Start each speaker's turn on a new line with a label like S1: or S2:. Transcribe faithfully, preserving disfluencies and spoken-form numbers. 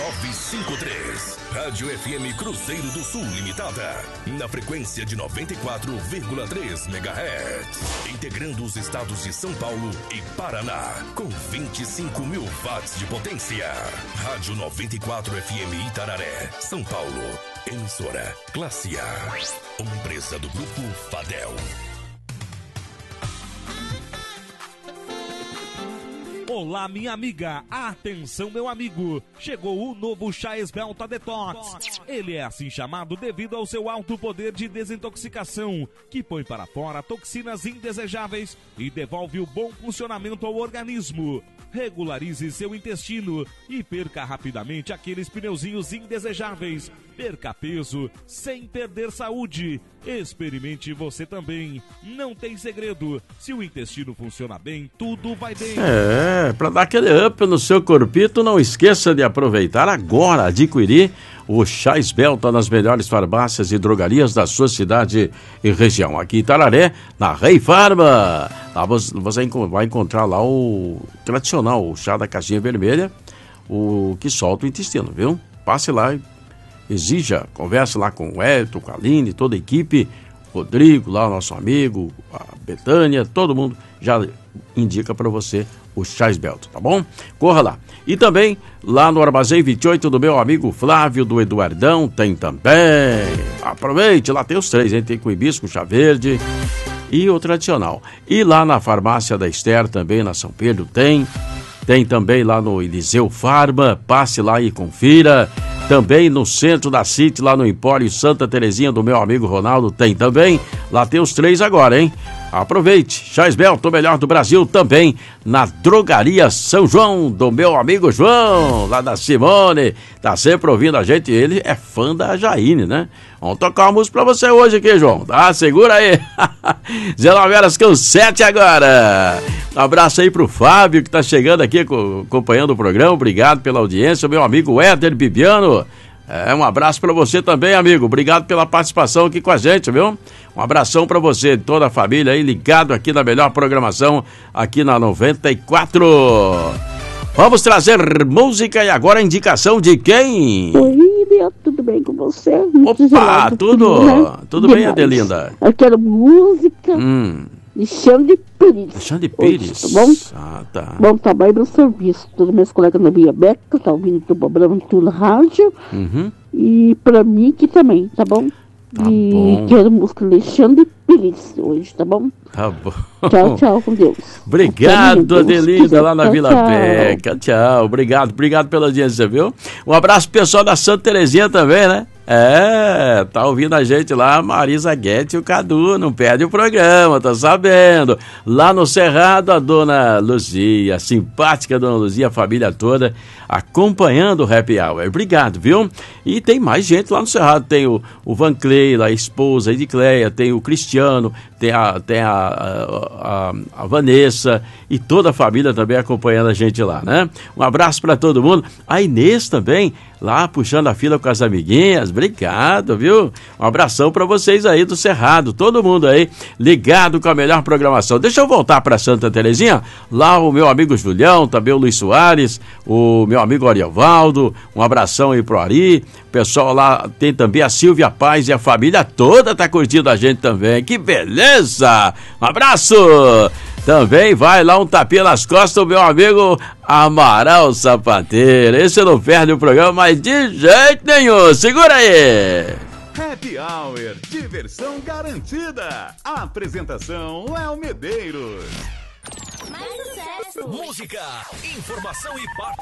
S1: novecentos e cinquenta e três. Rádio F M Cruzeiro do Sul Limitada. Na frequência de noventa e quatro vírgula três megahertz. Integrando os estados de São Paulo e Paraná. Com vinte e cinco mil watts de potência. Rádio noventa e quatro F M Itararé, São Paulo. Emissora Classe A. Uma empresa do Grupo Fadel.
S2: Olá, minha amiga. Atenção, meu amigo. Chegou o novo Chá Esbelta Detox. Ele é assim chamado devido ao seu alto poder de desintoxicação, que põe para fora toxinas indesejáveis e devolve o bom funcionamento ao organismo. Regularize seu intestino e perca rapidamente aqueles pneuzinhos indesejáveis. Perca peso sem perder saúde. Experimente você também. Não tem segredo. Se o intestino funciona bem, tudo vai bem.
S3: É, para dar aquele up no seu corpito, não esqueça de aproveitar agora, adquirir o Chá Esbelta nas melhores farmácias e drogarias da sua cidade e região. Aqui em Itararé, na Rei Farma. Lá você vai encontrar lá o tradicional, o chá da caixinha vermelha, o que solta o intestino, viu? Passe lá e exija, converse lá com o Elton, com a Aline, toda a equipe, Rodrigo, lá o nosso amigo, a Betânia, todo mundo já indica para você o Chá Esbelta, tá bom? Corra lá. E também, lá no Armazém vinte e oito do meu amigo Flávio, do Eduardão, tem também. Aproveite, lá tem os três, hein? Tem com hibisco, chá verde e o tradicional. E lá na farmácia da Esther, também na São Pedro, tem. Tem também lá no Eliseu Farma, passe lá e confira. Também no centro da City, lá no Empório Santa Terezinha, do meu amigo Ronaldo, tem também. Lá tem os três agora, hein? Aproveite. Chá Esbelta, o melhor do Brasil, também na Drogaria São João, do meu amigo João, lá da Simone. Tá sempre ouvindo a gente, ele é fã da Jaine, né? Vamos tocar uma música pra você hoje aqui, João. Tá? Segura aí. dezenove horas com sete agora. Um abraço aí pro Fábio, que tá chegando aqui acompanhando o programa. Obrigado pela audiência. Meu amigo Éder Bibiano. É, um abraço pra você também, amigo. Obrigado pela participação aqui com a gente, viu? Um abração pra você, toda a família aí, ligado aqui na melhor programação, aqui na noventa e quatro. Vamos trazer música e agora a indicação de quem?
S4: Oi, meu, tudo bem com você?
S3: Muito Opa, gelado, tudo, frio, né? Tudo bem, Adelinda?
S4: Eu quero música
S3: hum.
S4: de Xande Pires.
S3: Xande Pires?
S4: Hoje, tá bom?
S3: Ah, tá.
S4: Bom trabalho no serviço. Todos meus colegas na Via Beca, tá ouvindo o programa tudo na rádio.
S3: Uhum.
S4: E pra mim aqui também, tá bom?
S3: Tá
S4: e
S3: bom.
S4: quero música de Xande Pires hoje, tá bom?
S3: Tá bom.
S4: Tchau, tchau, com Deus.
S3: Obrigado, Adelinda, lá na
S4: tchau,
S3: Vila
S4: tchau.
S3: Beca. Tchau, obrigado, obrigado pela audiência, viu? Um abraço pro pessoal da Santa Terezinha também, né? É, tá ouvindo a gente lá, Marisa Guedes e o Cadu, não perde o programa, tá sabendo? Lá no Cerrado, a dona Luzia, a simpática dona Luzia, a família toda, acompanhando o Happy Hour. Obrigado, viu? E tem mais gente lá no Cerrado, tem o, o Van Cleila, a esposa aí de Cleia, tem o Cristiano, tem a, tem a, a, a, a Vanessa e toda a família também acompanhando a gente lá, né? Um abraço para todo mundo. A Inês também, lá puxando a fila com as amiguinhas, obrigado, viu? Um abração para vocês aí do Cerrado, todo mundo aí ligado com a melhor programação. Deixa eu voltar para Santa Terezinha, lá o meu amigo Julião, também o Luiz Soares, o meu amigo Ariovaldo, um abração aí pro Ari, o pessoal lá tem também a Silvia Paz e a família toda tá curtindo a gente também, que beleza! Um abraço! Também vai lá um tapinha nas costas do meu amigo Amaral Sapateiro. Esse não perde o programa, mas de jeito nenhum. Segura aí!
S5: Happy Hour, diversão garantida. A apresentação Léo Medeiros.
S1: Mais sucesso! Música, informação e parte.